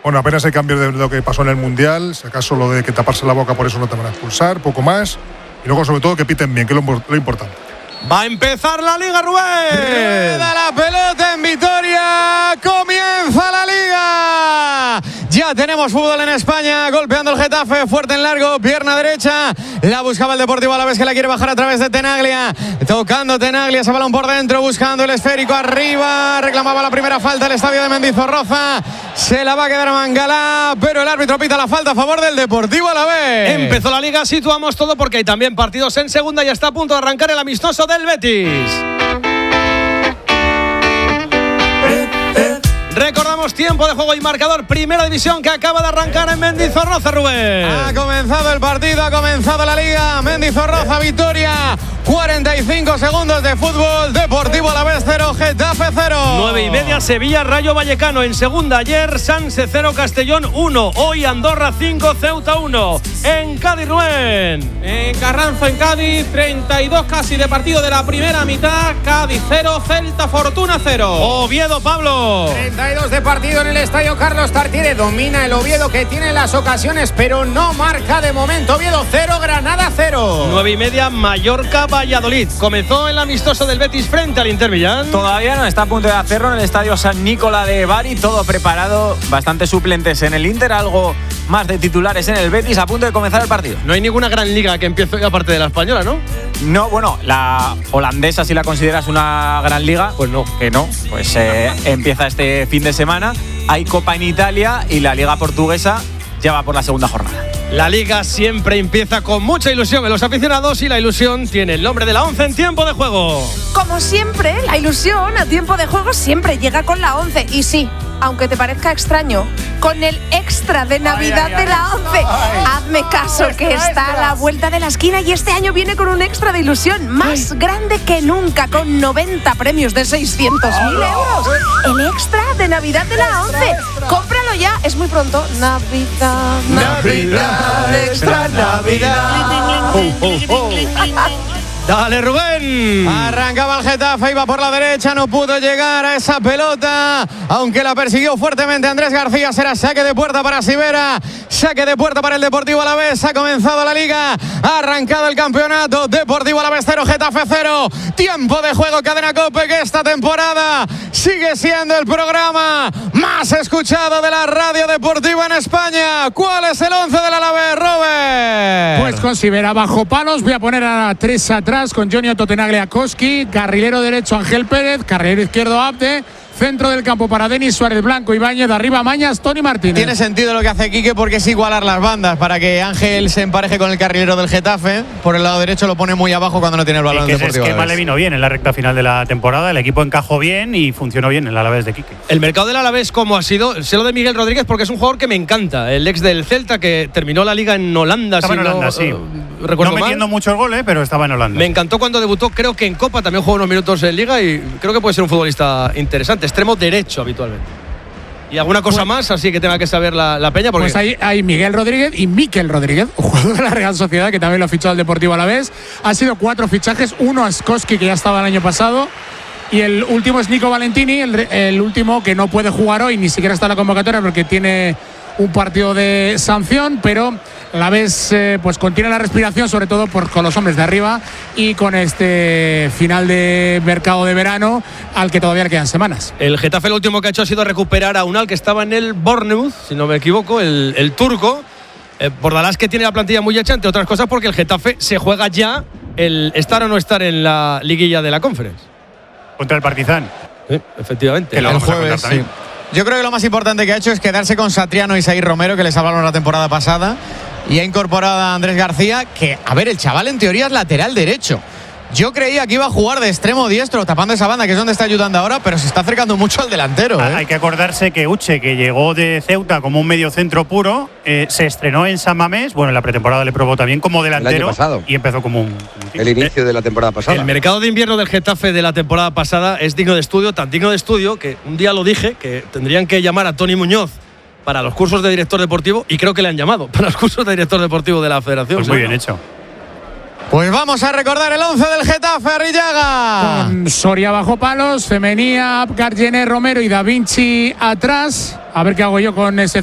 Bueno, apenas hay cambios de lo que pasó en el Mundial. Si acaso lo de que taparse la boca por eso no te van a expulsar, poco más. Y luego, sobre todo, que piten bien, que es lo importante. Va a empezar la Liga, Rubén. Rueda la pelota en Vitoria. Comienza la Liga. Ya tenemos fútbol en España. Golpeando el Getafe, fuerte en largo, pierna derecha. La buscaba el Deportivo Alavés, que la quiere bajar a través de Tenaglia. Tocando Tenaglia, ese balón por dentro, buscando el esférico arriba. Reclamaba la primera falta el estadio de Mendizorroza. Se la va a quedar Mangalá, pero el árbitro pita la falta a favor del Deportivo Alavés. Empezó la Liga, situamos todo porque hay también partidos en segunda y está a punto de arrancar el amistoso del Betis. Recordamos tiempo de juego y marcador. Primera división que acaba de arrancar en Mendizorroza, Rubén. Ha comenzado el partido, ha comenzado la Liga. Mendizorroza, Vitoria. 45 segundos de fútbol. Deportivo Alavés 0, Getafe 0. 9:30, Sevilla, Rayo Vallecano. En segunda, ayer, Sanse 0, Castellón 1. Hoy, Andorra 5, Ceuta 1. En Cádiz, Rubén. En Carranza, en Cádiz, 32 casi de partido de la primera mitad. Cádiz 0, Celta Fortuna 0. Oviedo, Pablo. 32 de partido en el estadio Carlos Tartiere. Domina el Oviedo, que tiene las ocasiones, pero no marca de momento. Oviedo 0, Granada 0. 9:30, Mallorca, Valladolid. Comenzó el amistoso del Betis frente al Inter Milán. Todavía no, está a punto de hacerlo en el estadio San Nicola de Bari. Todo preparado, bastantes suplentes en el Inter, algo más de titulares en el Betis, a punto de comenzar el partido. No hay ninguna gran liga que empiece hoy aparte de la española, ¿no? No, bueno, la holandesa, si la consideras una gran liga, pues no. Que no, pues empieza este fin de semana. Hay Copa en Italia y la Liga Portuguesa ya va por la segunda jornada. La Liga siempre empieza con mucha ilusión en los aficionados y la ilusión tiene el nombre de la 11 en tiempo de juego. Como siempre, la ilusión a tiempo de juego siempre llega con la 11. Y sí, aunque te parezca extraño, con el extra de Navidad de la 11. Hazme caso, que está a la vuelta de la esquina y este año viene con un extra de ilusión más grande que nunca, con 90 premios de 600.000 euros. El extra de Navidad de la 11. Cómpralo ya, es muy pronto. Navidad, Navidad, extra Navidad. Dale, Rubén. Arrancaba el Getafe, iba por la derecha, no pudo llegar a esa pelota, aunque la persiguió fuertemente Andrés García. Será saque de puerta para Sivera, saque de puerta para el Deportivo Alavés. Ha comenzado la Liga, ha arrancado el campeonato. Deportivo Alavés 0, Getafe 0. Tiempo de juego, Cadena COPE, que esta temporada sigue siendo el programa más escuchado de la radio deportiva en España. ¿Cuál es el 11 del Alavés, Robert? Pues con Sivera bajo palos, voy a poner a 3 atrás con Johnny Tenaglia, Koski, carrilero derecho Ángel Pérez, carrilero izquierdo Abde, centro del campo para Denis Suárez, Blanco, Ibáñez, de arriba Mañas, Toni Martínez. Tiene sentido lo que hace Quique, porque es igualar las bandas para que Ángel se empareje con el carrilero del Getafe. Por el lado derecho lo pone muy abajo cuando no tiene el balón. Ese esquema le vino bien en la recta final de la temporada. El equipo encajó bien y funcionó bien en el Alavés de Quique. El mercado del Alavés, como ha sido, sé lo de Miguel Rodríguez, porque es un jugador que me encanta. El ex del Celta, que terminó la Liga en Holanda. Estaba en Holanda, sí. Recuerdo no metiendo muchos goles, pero estaba en Holanda. Me encantó cuando debutó, creo que en Copa también jugó unos minutos en Liga y creo que puede ser un futbolista interesante. Extremo derecho habitualmente. Y alguna cosa más, así que tenga que saber la peña. Porque pues hay Miguel Rodríguez y Mikel Rodríguez, jugador de la Real Sociedad, que también lo ha fichado el Deportivo Alavés. Ha sido 4 fichajes, uno a Skoski, que ya estaba el año pasado, y el último es Nico Valentini, el último que no puede jugar hoy, ni siquiera está en la convocatoria porque tiene un partido de sanción, pero la vez pues contiene la respiración, sobre todo con los hombres de arriba y con este final de mercado de verano al que todavía le quedan semanas. El Getafe lo último que ha hecho ha sido recuperar a Unal, que estaba en el Bournemouth, si no me equivoco, el turco. Bordalás, que tiene la plantilla muy hecha, entre otras cosas porque el Getafe se juega ya el estar o no estar en la liguilla de la Conference. Contra el Partizan. Sí, efectivamente. El jueves, sí. Yo creo que lo más importante que ha hecho es quedarse con Satriano y Sair Romero, que les hablaron la temporada pasada, y ha incorporado a Andrés García, que, a ver, el chaval en teoría es lateral derecho. Yo creía que iba a jugar de extremo diestro, tapando esa banda, que es donde está ayudando ahora, pero se está acercando mucho al delantero. Hay que acordarse que Uche, que llegó de Ceuta como un medio centro puro, se estrenó en San Mamés. Bueno, en la pretemporada le probó también como delantero y empezó como un el inicio de la temporada pasada. El mercado de invierno del Getafe de la temporada pasada es digno de estudio, tan digno de estudio que un día lo dije, que tendrían que llamar a Tony Muñoz para los cursos de director deportivo, y creo que le han llamado para los cursos de director deportivo de la Federación. Pues muy bien hecho. Pues vamos a recordar el 11 del Getafe, Arrillaga. Con Soria bajo palos, Femenía, Gargener, Romero y Da Vinci atrás. A ver qué hago yo con ese